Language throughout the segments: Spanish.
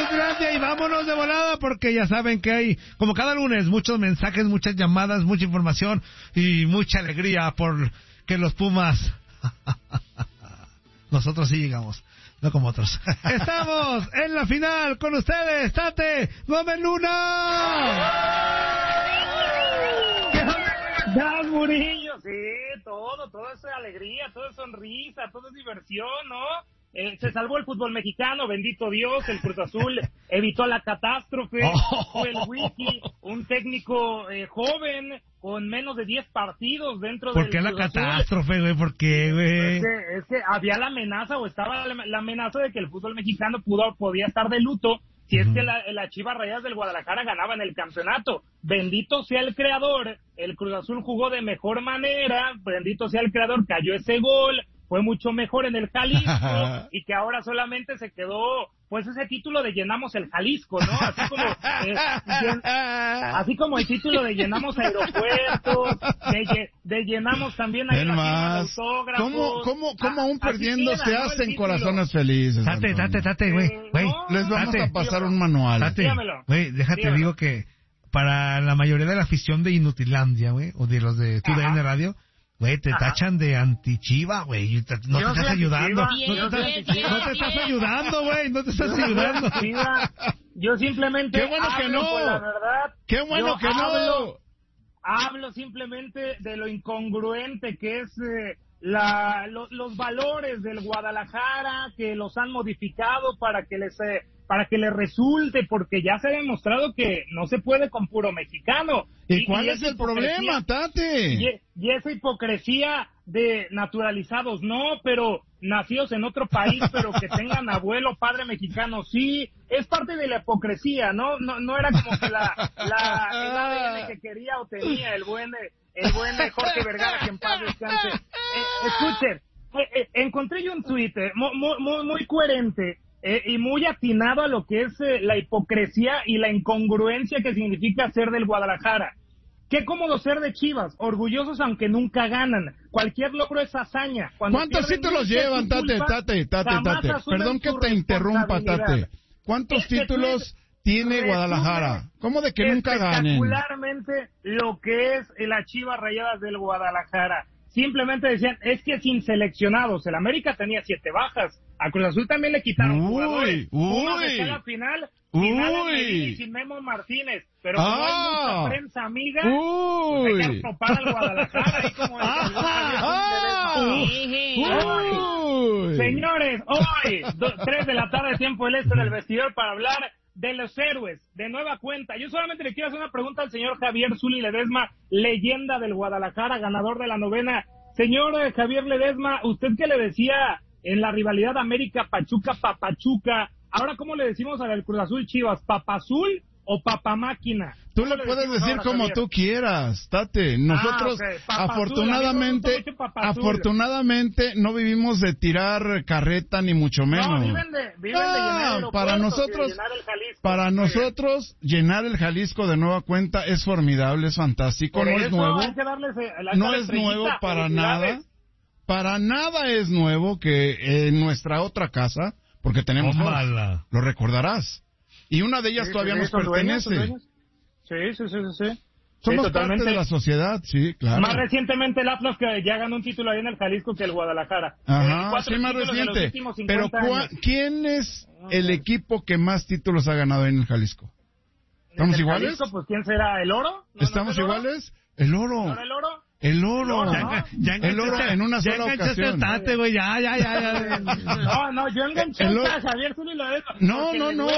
Inutilandia y vámonos de volada porque ya saben que hay, como cada lunes, muchos mensajes, muchas llamadas, mucha información y mucha alegría por que los Pumas... Nosotros sí llegamos, no como otros. Estamos en la final con ustedes, Tate Gómez Luna. Dan Murillo, sí, todo es alegría, todo es sonrisa, todo es diversión, ¿no? Se salvó el fútbol mexicano, bendito Dios, el Cruz Azul evitó la catástrofe, fue el Wiki, un técnico joven con menos de 10 partidos dentro del ¿Por qué la Cruz Azul. catástrofe, güey? ¿Por qué, güey? Es que había la amenaza o estaba la amenaza de que el fútbol mexicano podía estar de luto si es que la Chivas Rayadas del Guadalajara ganaban el campeonato. Bendito sea el creador, el Cruz Azul jugó de mejor manera, bendito sea el creador, cayó ese gol, fue mucho mejor en el Jalisco y que ahora solamente se quedó pues ese título de llenamos el Jalisco, ¿no? Así como el título de llenamos aeropuertos, de llenamos también ahí más. ¿Cómo aún perdiendo queda, se ¿no? hacen corazones felices? Tate, güey. Les vamos Tate, a pasar un manual. Tate, güey, déjate, digo que para la mayoría de la afición de Inutilandia, güey, o de los de TUDN Radio, güey, te tachan de anti-Chiva, güey. No te estás ayudando. No te estás ayudando, güey. No te estás ayudando. Yo simplemente ¡Qué bueno que no! pues, la verdad, ¡Qué bueno que no! Hablo simplemente de lo incongruente que es los valores del Guadalajara, que los han modificado para que les resulte, porque ya se ha demostrado que no se puede con puro mexicano. ¿Y cuál es el problema, Tate? Y esa hipocresía de naturalizados, no, pero nacidos en otro país, pero que tengan abuelo, padre mexicano, sí, es parte de la hipocresía, ¿no? No era como que el ADN que quería o tenía el buen Jorge Vergara, que en paz descanse. Escuchen, encontré yo un tuit muy coherente, y muy atinado a lo que es la hipocresía y la incongruencia que significa ser del Guadalajara. Qué cómodo ser de Chivas, orgullosos aunque nunca ganan. Cualquier logro es hazaña. ¿Cuántos títulos llevan, Tate? Perdón que te interrumpa, Tate. ¿Cuántos títulos tiene Guadalajara? ¿Cómo de que nunca ganen? Espectacularmente lo que es las Chivas Rayadas del Guadalajara. Simplemente decían, es que sin seleccionados, el América tenía 7 bajas, a Cruz Azul también le quitaron jugadores, Pumas está en la final y sin Memo Martínez, pero como hay mucha prensa amiga, pues hay que topar al Guadalajara, ahí como señores, hoy, 3 de la tarde, tiempo del este del vestidor, para hablar de los héroes, de nueva cuenta. Yo solamente le quiero hacer una pregunta al señor Javier Zuli Ledesma, leyenda del Guadalajara, ganador de la 9ª. Señor Javier Ledesma, ¿usted qué le decía en la rivalidad América-Pachuca-Papachuca? Ahora, ¿cómo le decimos al Cruz Azul Chivas? ¿Papazul o Papamáquina? Tú le puedes decir como Javier? Tú quieras, Tate. Nosotros, afortunadamente, no vivimos de tirar carreta ni mucho menos. No, viven de llenar el para nosotros, llenar el Jalisco. Para nosotros, llenar el Jalisco de nueva cuenta es formidable, es fantástico, no es nuevo. No es nuevo para nada. Para nada es nuevo que en nuestra otra casa, porque tenemos dos, lo recordarás. Y una de ellas todavía nos pertenece. Sí. Somos parte de la sociedad, sí, claro. Más recientemente el Atlas, que ya ganó un título ahí en el Jalisco, que el Guadalajara. Ajá, sí, más reciente. Pero ¿quién es el equipo que más títulos ha ganado en el Jalisco? ¿Estamos iguales? Jalisco, pues ¿quién será? ¿El Oro? ¿Estamos iguales? El Oro. ¿No era el Oro? El oro. El oro en una sola ocasión. Tate, güey, ya. No, yo enganché a Javier Zuli Ledesma. No.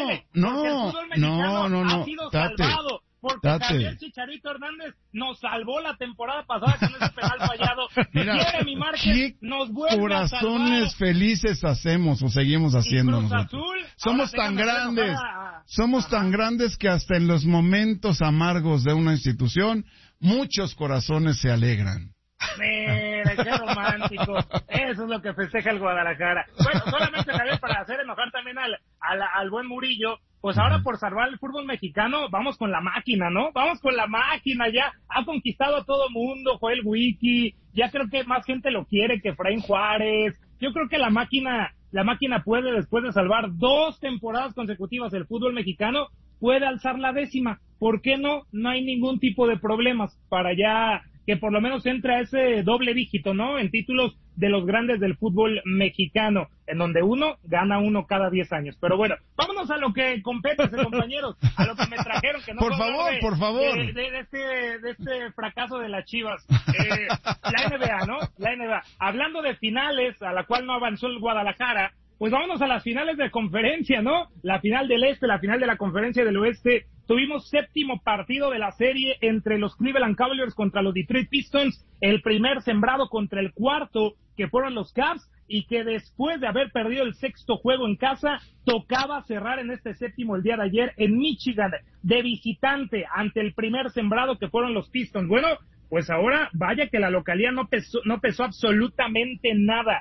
Ha sido salvado. Porque Javier Chicharito Hernández nos salvó la temporada pasada con ese penal fallado. Mira, Jeremy Márquez nos vuelve corazones a salvar. Felices hacemos o seguimos haciendo nosotros. Azul, somos tan grandes que hasta en los momentos amargos de una institución muchos corazones se alegran. Mira, qué romántico. Eso es lo que festeja el Guadalajara. Bueno, solamente Javier, para hacer enojar también al buen Murillo. Pues ahora, por salvar el fútbol mexicano, vamos con la máquina, ¿no? Vamos con la máquina, ya ha conquistado a todo mundo, Joel Wiki, ya creo que más gente lo quiere que Efraín Juárez. Yo creo que la máquina la máquina puede, después de salvar 2 temporadas consecutivas del fútbol mexicano, puede alzar la 10ª. ¿Por qué no? No hay ningún tipo de problemas para ya que por lo menos entre a ese doble dígito, ¿no? En títulos de los grandes del fútbol mexicano, en donde uno gana uno cada 10 años. Pero bueno, vámonos a lo que compete, compañeros, a lo que me trajeron, que no por favor. De este fracaso de las Chivas. La NBA, ¿no? La NBA. Hablando de finales, a la cual no avanzó el Guadalajara, pues vámonos a las finales de conferencia, ¿no? La final del Este, la final de la Conferencia del Oeste. Tuvimos 7º partido de la serie entre los Cleveland Cavaliers contra los Detroit Pistons, el primer sembrado contra el 4º, que fueron los Cavs, y que después de haber perdido el 6º juego en casa, tocaba cerrar en este 7º el día de ayer en Michigan, de visitante ante el primer sembrado que fueron los Pistons. Bueno, pues ahora vaya que la localía no pesó absolutamente nada.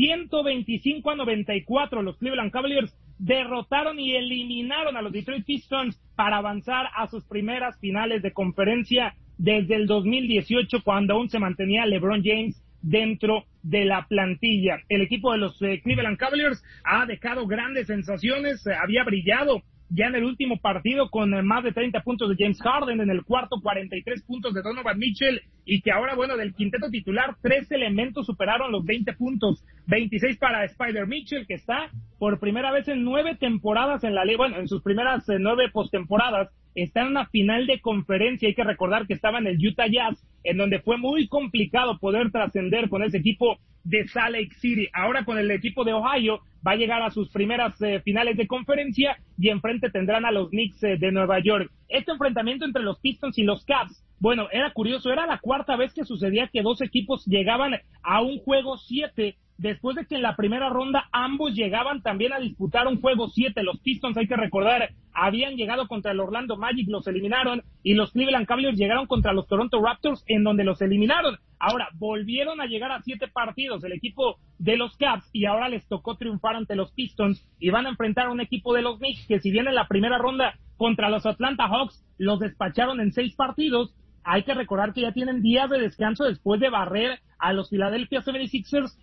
125-94, los Cleveland Cavaliers derrotaron y eliminaron a los Detroit Pistons para avanzar a sus primeras finales de conferencia desde el 2018, cuando aún se mantenía LeBron James dentro de la plantilla. El equipo de los Cleveland Cavaliers ha dejado grandes sensaciones, había brillado ya en el último partido con más de 30 puntos de James Harden, en el cuarto 43 puntos de Donovan Mitchell, y que ahora, bueno, del quinteto titular, 3 elementos superaron los 20 puntos, 26 para Spider Mitchell, que está por primera vez en 9 temporadas en la liga, bueno, en sus primeras 9 postemporadas, está en una final de conferencia. Hay que recordar que estaba en el Utah Jazz, en donde fue muy complicado poder trascender con ese equipo de Salt Lake City. Ahora con el equipo de Ohio va a llegar a sus primeras finales de conferencia, y enfrente tendrán a los Knicks de Nueva York. Este enfrentamiento entre los Pistons y los Cavs, bueno, era curioso, era la 4ª vez que sucedía que 2 equipos llegaban a un juego 7, después de que en la primera ronda ambos llegaban también a disputar un juego 7. Los Pistons, hay que recordar, habían llegado contra el Orlando Magic, los eliminaron, y los Cleveland Cavaliers llegaron contra los Toronto Raptors, en donde los eliminaron. Ahora, volvieron a llegar a 7 partidos el equipo de los Cavs, y ahora les tocó triunfar ante los Pistons, y van a enfrentar a un equipo de los Knicks, que si bien en la primera ronda contra los Atlanta Hawks los despacharon en 6 partidos, hay que recordar que ya tienen días de descanso después de barrer a los Philadelphia 76ers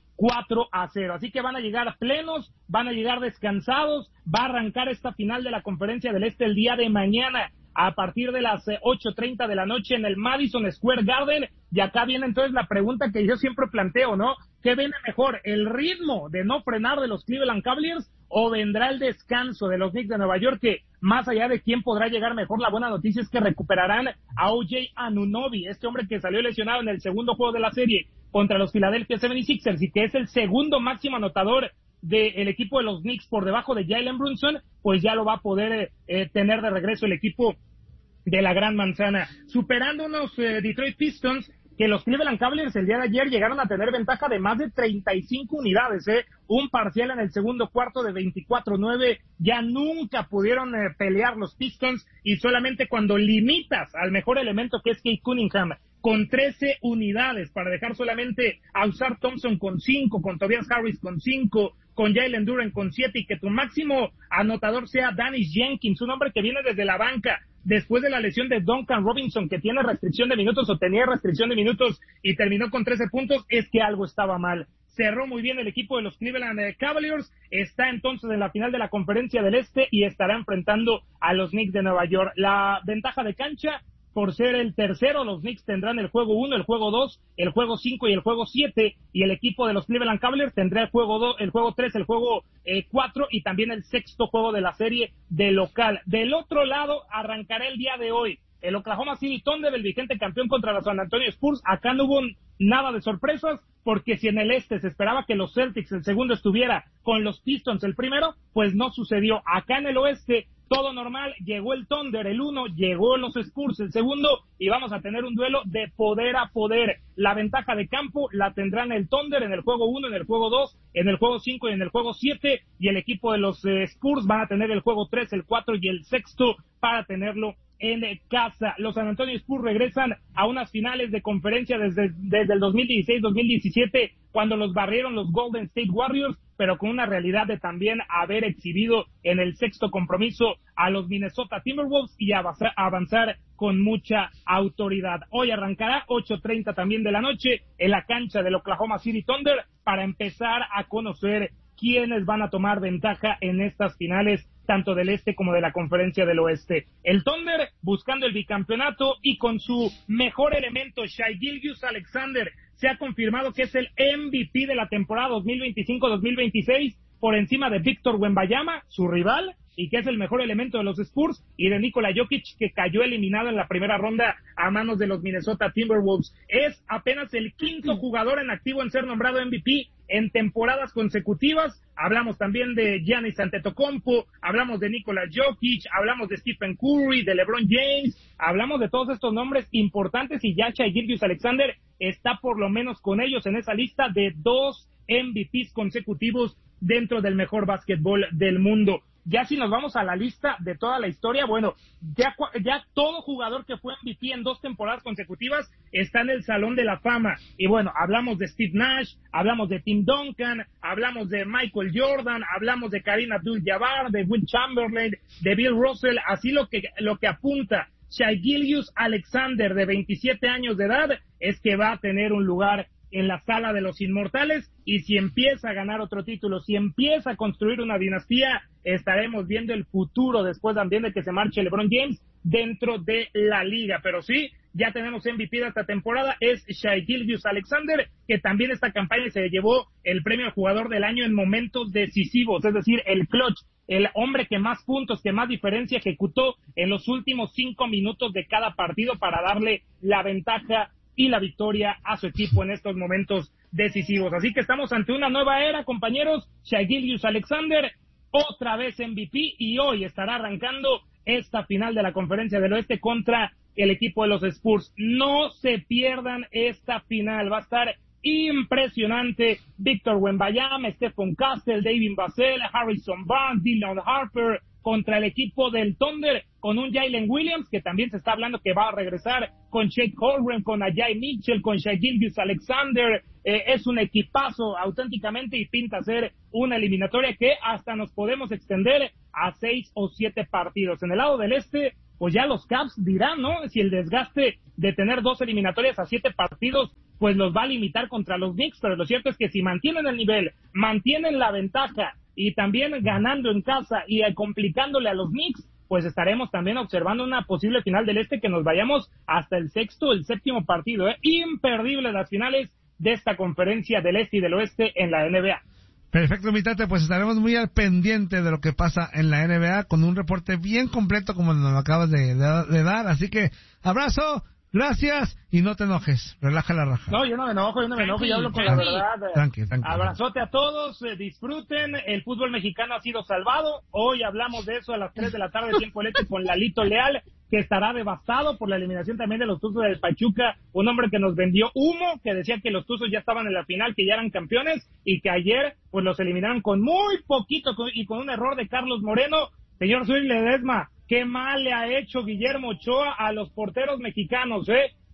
4-0. Así que van a llegar plenos, van a llegar descansados, va a arrancar esta final de la Conferencia del Este el día de mañana a partir de las 8:30 de la noche en el Madison Square Garden. Y acá viene entonces la pregunta que yo siempre planteo, ¿no? ¿Qué viene mejor, el ritmo de no frenar de los Cleveland Cavaliers o vendrá el descanso de los Knicks de Nueva York? Que más allá de quién podrá llegar mejor, la buena noticia es que recuperarán a O.J. Anunoby, este hombre que salió lesionado en el segundo juego de la serie contra los Philadelphia 76ers, y que es el segundo máximo anotador del equipo de los Knicks por debajo de Jalen Brunson, pues ya lo va a poder tener de regreso el equipo de la Gran Manzana, superando unos Detroit Pistons que los Cleveland Cavaliers el día de ayer llegaron a tener ventaja de más de 35 unidades, un parcial en el segundo cuarto de 24-9, ya nunca pudieron pelear los Pistons, y solamente cuando limitas al mejor elemento, que es Kate Cunningham, con 13 unidades, para dejar solamente a Ausar Thompson con 5, con Tobias Harris con 5, con Jalen Duren con 7, y que tu máximo anotador sea Danny Jenkins, un hombre que viene desde la banca después de la lesión de Duncan Robinson, que tiene restricción de minutos o tenía restricción de minutos y terminó con 13 puntos, es que algo estaba mal. Cerró muy bien el equipo de los Cleveland Cavaliers, está entonces en la final de la Conferencia del Este y estará enfrentando a los Knicks de Nueva York. La ventaja de cancha, por ser el tercero, los Knicks tendrán el juego 1, el juego 2, el juego 5 y el juego 7, y el equipo de los Cleveland Cavaliers tendrá el juego 2, el juego 3, el juego 4 y también el sexto juego de la serie de local. Del otro lado, arrancará el día de hoy el Oklahoma City Thunder, el vigente campeón, contra los San Antonio Spurs. Acá no hubo nada de sorpresas, porque si en el este se esperaba que los Celtics el segundo estuviera con los Pistons el primero, pues no sucedió. Acá en el oeste todo normal, llegó el Thunder el 1, llegó los Spurs el segundo, y vamos a tener un duelo de poder a poder. La ventaja de campo la tendrán el Thunder en el juego 1, en el juego 2, en el juego 5 y en el juego 7, y el equipo de los Spurs van a tener el juego 3, el 4 y el sexto para tenerlo en casa. Los San Antonio Spurs regresan a unas finales de conferencia desde el 2016-2017, cuando los barrieron los Golden State Warriors, pero con una realidad de también haber exhibido en el sexto compromiso a los Minnesota Timberwolves y avanzar con mucha autoridad. Hoy arrancará 8:30 también de la noche en la cancha del Oklahoma City Thunder para empezar a conocer quiénes van a tomar ventaja en estas finales, tanto del este como de la conferencia del oeste. El Thunder buscando el bicampeonato y con su mejor elemento, Shai Gilgeous-Alexander, se ha confirmado que es el MVP de la temporada 2025-2026, por encima de Víctor Wembanyama, su rival, y que es el mejor elemento de los Spurs, y de Nikola Jokic, que cayó eliminado en la primera ronda a manos de los Minnesota Timberwolves. Es apenas el quinto jugador en activo en ser nombrado MVP en temporadas consecutivas. Hablamos también de Giannis Antetokounmpo, hablamos de Nikola Jokic, hablamos de Stephen Curry, de LeBron James, hablamos de todos estos nombres importantes, y ya Shai Gilgeous-Alexander está por lo menos con ellos en esa lista de 2 MVPs consecutivos dentro del mejor básquetbol del mundo. Ya si nos vamos a la lista de toda la historia, bueno, ya todo jugador que fue MVP en 2 temporadas consecutivas está en el Salón de la Fama. Y bueno, hablamos de Steve Nash, hablamos de Tim Duncan, hablamos de Michael Jordan, hablamos de Kareem Abdul-Jabbar, de Will Chamberlain, de Bill Russell. Así lo que apunta Shai Gilgeous-Alexander, de 27 años de edad, es que va a tener un lugar en la sala de los inmortales, y si empieza a ganar otro título, si empieza a construir una dinastía, estaremos viendo el futuro después también de que se marche LeBron James dentro de la liga. Pero sí, ya tenemos MVP de esta temporada, es Shai Gilgeous-Alexander, que también esta campaña se llevó el premio al jugador del año en momentos decisivos, es decir, el clutch, el hombre que más puntos, que más diferencia ejecutó en los últimos 5 minutos de cada partido para darle la ventaja y la victoria a su equipo en estos momentos decisivos. Así que estamos ante una nueva era, compañeros. Shai Gilgeous-Alexander, otra vez MVP, y hoy estará arrancando esta final de la Conferencia del Oeste contra el equipo de los Spurs. No se pierdan esta final, va a estar impresionante. Víctor Wembanyama, Stephon Castle, David Vassell, Harrison Barnes, Dylan Harper, contra el equipo del Thunder, con un Jalen Williams, que también se está hablando que va a regresar, con Shake Holmgren, con Ajay Mitchell, con Shai Gilgeous-Alexander. Es un equipazo auténticamente, y pinta ser una eliminatoria que hasta nos podemos extender a 6 o 7 partidos. En el lado del este, pues ya los Cavs dirán, ¿no?, si el desgaste de tener 2 eliminatorias a 7 partidos, pues los va a limitar contra los Knicks, pero lo cierto es que si mantienen el nivel, mantienen la ventaja, y también ganando en casa y complicándole a los Knicks, pues estaremos también observando una posible final del este, que nos vayamos hasta el 6º o el 7º partido. Imperdible las finales de esta conferencia del este y del oeste en la NBA. Perfecto, mi Tate, pues estaremos muy al pendiente de lo que pasa en la NBA, con un reporte bien completo como nos lo acabas de dar. Así que, abrazo, gracias, y no te enojes, relaja la raja. No, yo no me enojo, yo hablo con la verdad. Tranqui. Abrazote a todos, disfruten, el fútbol mexicano ha sido salvado. Hoy hablamos de eso a las 3 de la tarde, tiempo este, con Lalito Leal, que estará devastado por la eliminación también de los Tuzos del Pachuca, un hombre que nos vendió humo, que decía que los Tuzos ya estaban en la final, que ya eran campeones, y que ayer pues los eliminaron con muy poquito, y con un error de Carlos Moreno. Señor Zuli Ledesma, qué mal le ha hecho Guillermo Ochoa a los porteros mexicanos,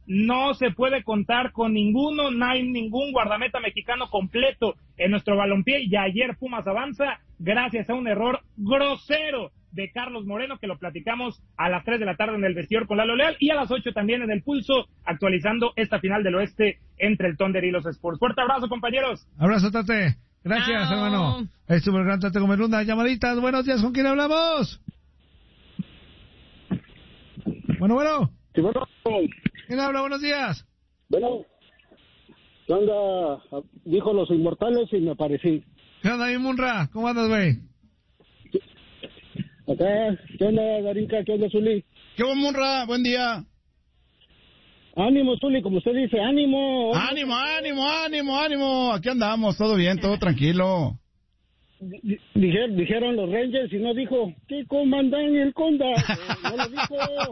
No se puede contar con ninguno, no hay ningún guardameta mexicano completo en nuestro balompié, y ayer Pumas avanza gracias a un error grosero de Carlos Moreno, que lo platicamos a las 3 de la tarde en el vestidor con Lalo Leal, y a las 8 también en el Pulso, actualizando esta final del oeste entre el Thunder y los Spurs. Fuerte abrazo, compañeros. Abrazo, Tate. Gracias, hermano. El super gran Tate Gómez. Llamaditas. Buenos días, ¿con quién hablamos? Bueno. Sí, bueno. ¿Quién habla? Buenos días. Bueno, ¿qué onda? Dijo los inmortales y me aparecí. ¿Qué onda, Munra? ¿Cómo andas, güey? Acá, ¿qué onda, Darinka? ¿Qué onda, Zuli? ¿Qué onda, Munra? Buen día. Ánimo, Zuli, como usted dice, ánimo. Ánimo. Aquí andamos, todo bien, todo tranquilo. Dijeron los Rangers y no dijo, ¿qué comandan el Conda? No lo dijo.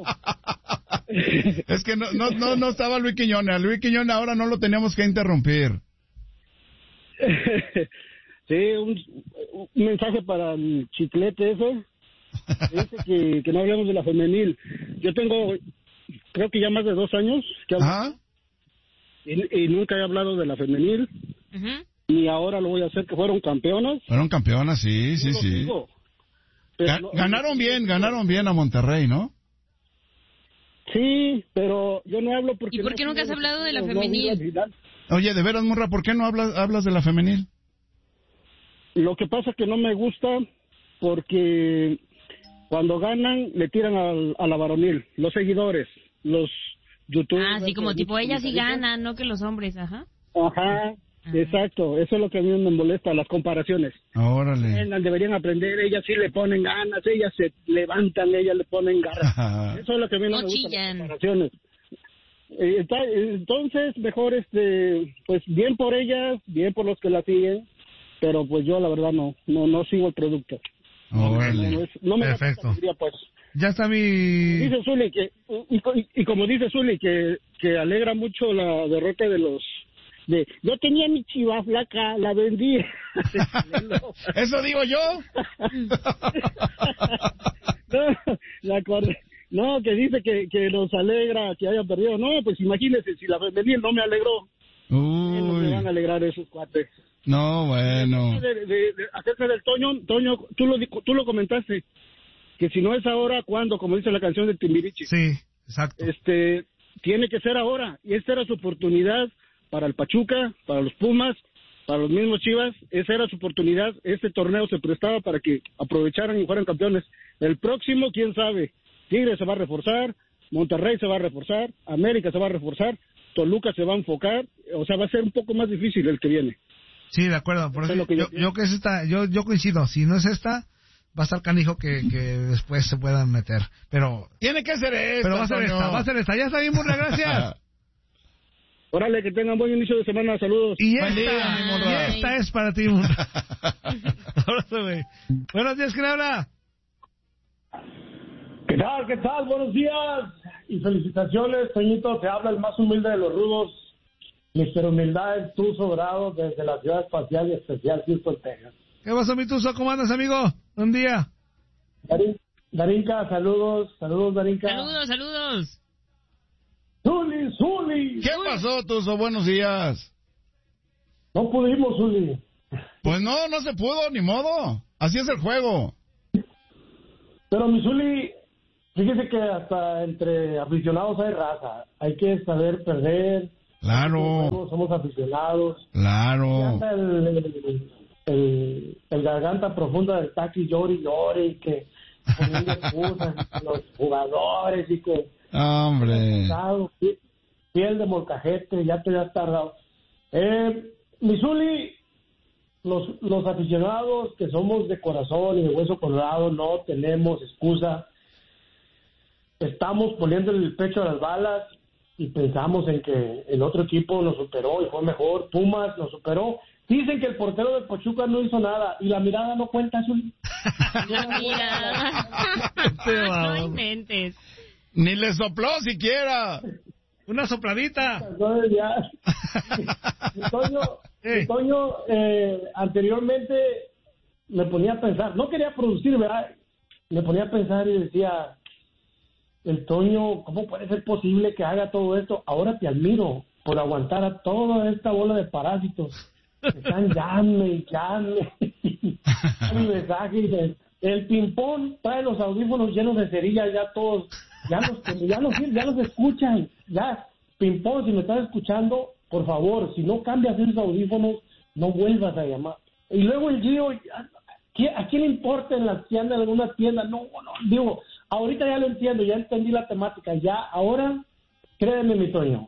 Es que no estaba Luis Quiñones. Luis Quiñones ahora no lo teníamos que interrumpir. Sí, un mensaje para el chiclete ese. Dice que no hablemos de la femenil. Yo tengo, creo que ya más de 2 años que hablo, y nunca he hablado de la femenil. Y ahora lo voy a hacer, que fueron campeonas. Sí. Ganaron bien a Monterrey, ¿no? Sí, pero yo no hablo porque... ¿Y por qué nunca has hablado de la femenil? Oye, de veras, Murra, ¿por qué no hablas de la femenil? Lo que pasa es que no me gusta porque cuando ganan le tiran a la varonil, los seguidores, los youtubers. Ah, sí, como tipo ellas sí ganan, no que los hombres, ajá. Ajá, exacto, eso es lo que a mí me molesta, las comparaciones. Órale. Deberían aprender, ellas sí le ponen ganas, ellas se levantan, ellas le ponen ganas. Eso es lo que a mí no me gusta, las comparaciones. Entonces, mejor, pues bien por ellas, bien por los que la siguen, pero pues yo la verdad no sigo el producto. Órale. No me perfecto. Pues. Ya está mi... Dice Zuli y como dice Zuli que alegra mucho la derrota de los... yo tenía mi chiva flaca, la vendí. ¿Eso digo yo? No, no, que dice que nos alegra que haya perdido. No, pues imagínese, si la femenil no me alegró, no me van a alegrar esos cuates. No, bueno. Acerca del Toño, tú lo comentaste, que si no es ahora, ¿cuándo? Como dice la canción de Timbiriche. Sí, exacto. Tiene que ser ahora, y esta era su oportunidad para el Pachuca, para los Pumas, para los mismos Chivas. Esa era su oportunidad. Este torneo se prestaba para que aprovecharan y fueran campeones. El próximo, quién sabe. Tigres se va a reforzar, Monterrey se va a reforzar, América se va a reforzar, Toluca se va a enfocar, o sea, va a ser un poco más difícil el que viene. Sí, de acuerdo. Por eso yo coincido. Si no es esta, va a estar canijo que después se puedan meter. Pero tiene que ser esta. Pero va a ser esta. Ya está bien, Murra, gracias. Órale, que tengan buen inicio de semana. Saludos. Y esta es para ti, Murra. Abrazo, güey. Buenos días, ¿quién habla? ¿Qué tal? Buenos días y felicitaciones, Toñito. Te habla el más humilde de los rudos, Mr. Humildad, el Tuzo Dorado, desde la ciudad espacial y especial Houston, Texas. ¿Qué pasó, mi Tuzo? ¿Cómo andas, amigo? Buen día. Darinka, saludos, Darinka. Saludos. Zuli. ¿Qué pasó, Tuzo? Buenos días. No pudimos, Zuli. Pues no se pudo, ni modo. Así es el juego. Pero, mi Zuli, fíjese que hasta entre aficionados hay raza. Hay que saber perder. Claro. Somos aficionados. Claro. El garganta profunda del Taqui llore y que poniendo excusas los jugadores y que hombre, piel de molcajete, ya te has tardado. Misuli, los aficionados que somos de corazón y de hueso colorado no tenemos excusa. Estamos poniéndole el pecho a las balas y pensamos en que el otro equipo nos superó y fue mejor. Pumas nos superó. Dicen que el portero de Pachuca no hizo nada y la mirada no cuenta, Zuli. La mirada. No inventes. Ni le sopló siquiera. Una sopladita. Entonces ya. Toño, anteriormente me ponía a pensar, no quería producir, ¿verdad? Me ponía a pensar y decía, el Toño, ¿cómo puede ser posible que haga todo esto? Ahora te admiro por aguantar a toda esta bola de parásitos. Están llame. Mi mensaje, el ping-pong trae los audífonos llenos de cerillas, ya todos, ya los escuchan, ya, ping-pong, si me estás escuchando, por favor, si no cambias esos audífonos, no vuelvas a llamar. Y luego el Gio, ¿a quién le importa en las tiendas, en alguna tienda? No, digo, ahorita ya lo entiendo, ya entendí la temática, ya, ahora, créeme, mi Toño,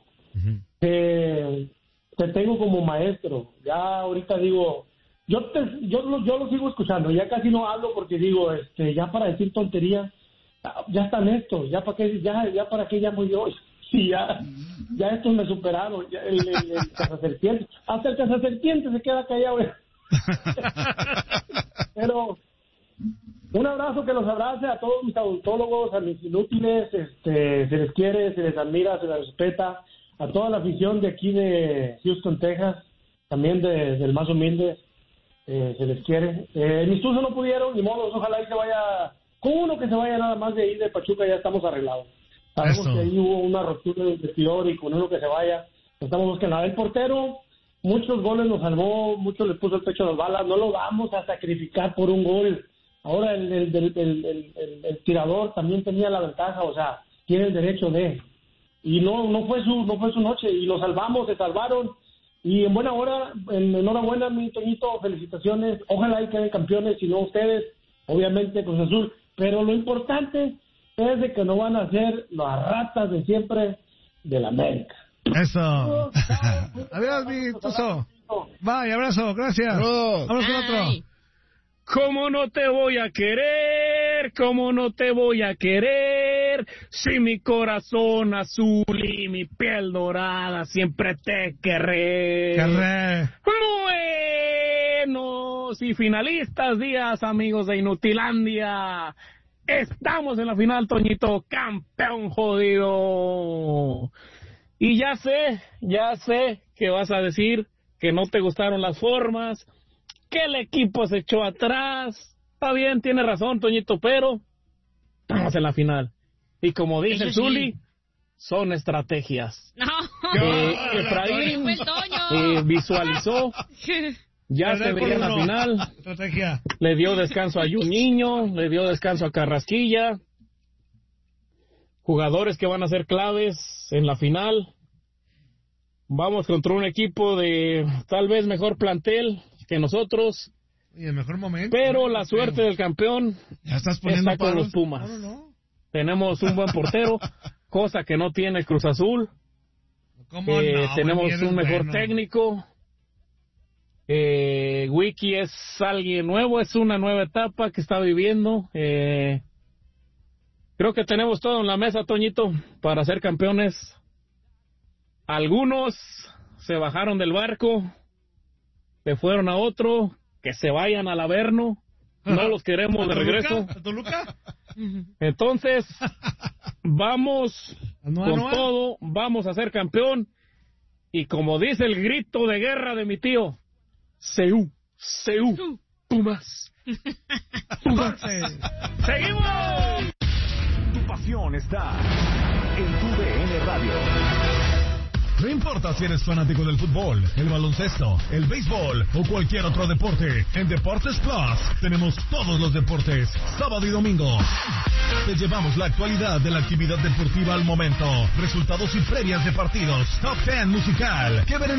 te tengo como maestro. Ya ahorita digo, yo lo sigo escuchando, ya casi no hablo porque digo, ya para decir tonterías, ya están estos, ya para qué llamo yo. Sí, ya estos me superaron, ya el cazaserpiente, hasta el cazaserpiente se queda callado. Pero un abrazo que los abrace a todos mis odontólogos, a mis inútiles, se les quiere, se les admira, se les respeta. A toda la afición de aquí de Houston, Texas, también del más humilde, se les quiere. Mis Tuzos no pudieron, ni modo, ojalá y se vaya, con uno que se vaya nada más de ahí de Pachuca, ya estamos arreglados. Sabemos que ahí hubo una rotura del vestidor y con uno que se vaya, estamos buscando. El portero, muchos goles nos salvó, muchos le puso el pecho a las balas, no lo vamos a sacrificar por un gol. Ahora el tirador también tenía la ventaja, o sea, tiene el derecho de... Y no fue su noche, y lo salvamos, se salvaron, Y en buena hora, enhorabuena, mi Toñito, felicitaciones. Ojalá y queden campeones, si no ustedes, obviamente Cruz Azul. Pero lo importante es de que no van a ser las ratas de siempre de la América. Eso. Adiós, mi Tuzo. Bye, abrazo, gracias. Vamos con otro. ¿Cómo no te voy a querer? ¿Cómo no te voy a querer? Si mi corazón azul y mi piel dorada siempre te querré. Buenos y finalistas días, amigos de Inutilandia. Estamos en la final, Toñito, campeón jodido. Y ya sé que vas a decir que no te gustaron las formas, que el equipo se echó atrás. Está bien, tiene razón, Toñito, pero estamos en la final. Y como dice el Zuli, son estrategias. No. Efraín visualizó, ya se veía en la final. Estrategia. Le dio descanso a Juninho, le dio descanso a Carrasquilla. Jugadores que van a ser claves en la final. Vamos contra un equipo de tal vez mejor plantel que nosotros. Y el mejor momento. Pero la suerte del campeón ya estás poniendo está con los Pumas. No. Tenemos un buen portero, cosa que no tiene Cruz Azul. ¿Cómo no? Tenemos un mejor técnico. Wiki es alguien nuevo, es una nueva etapa que está viviendo. Creo que tenemos todo en la mesa, Toñito, para ser campeones. Algunos se bajaron del barco, se fueron a otro, que se vayan al Averno, no los queremos de regreso. ¿A Toluca? Entonces, vamos con todo, vamos a ser campeón, y como dice el grito de guerra de mi tío, Seú, Pumas. Pumas. ¡Seguimos! Tu pasión está en tu DN Radio. No importa si eres fanático del fútbol, el baloncesto, el béisbol o cualquier otro deporte, en Deportes Plus tenemos todos los deportes, sábado y domingo. Te llevamos la actualidad de la actividad deportiva al momento, resultados y previas de partidos, top 10 musical, que ver en